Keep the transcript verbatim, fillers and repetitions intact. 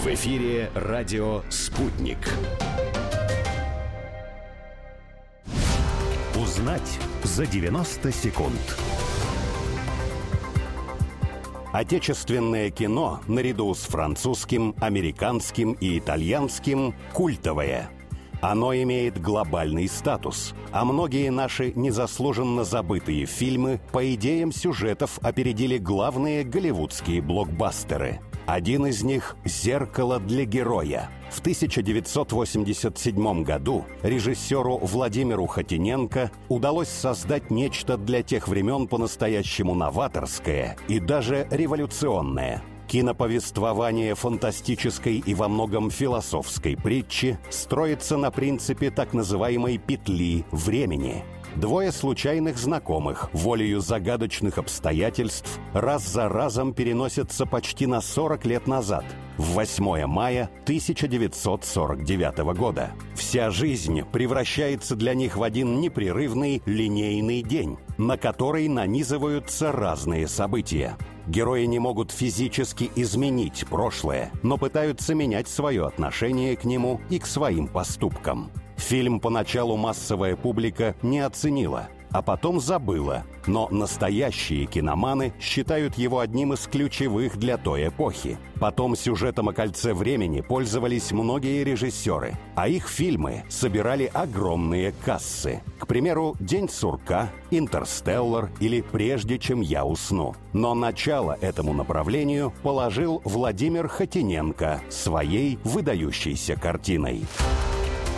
В эфире радио «Спутник». Узнать за девяносто секунд. Отечественное кино, наряду с французским, американским и итальянским, культовое. Оно имеет глобальный статус, а многие наши незаслуженно забытые фильмы по идеям сюжетов опередили главные голливудские блокбастеры. Один из них «Зеркало для героя». В тысяча девятьсот восемьдесят седьмом году режиссеру Владимиру Хотиненко удалось создать нечто для тех времен по-настоящему новаторское и даже революционное. Киноповествование фантастической и во многом философской притчи строится на принципе так называемой петли времени. Двое случайных знакомых, волею загадочных обстоятельств, раз за разом переносятся почти на сорок лет назад, в восьмое мая тысяча девятьсот сорок девятого года. Вся жизнь превращается для них в один непрерывный линейный день, на который нанизываются разные события. Герои не могут физически изменить прошлое, но пытаются менять свое отношение к нему и к своим поступкам. Фильм поначалу массовая публика не оценила, а потом забыла, но настоящие киноманы считают его одним из ключевых для той эпохи. Потом сюжетом о «Кольце времени» пользовались многие режиссеры, а их фильмы собирали огромные кассы. К примеру, «День сурка», «Интерстеллар» или «Прежде чем я усну». Но начало этому направлению положил Владимир Хотиненко своей выдающейся картиной.